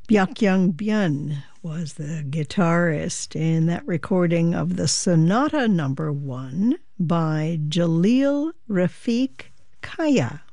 Byuk Byun was the guitarist in that recording of the Sonata Number 1 by Jalil Rafiq Kaya.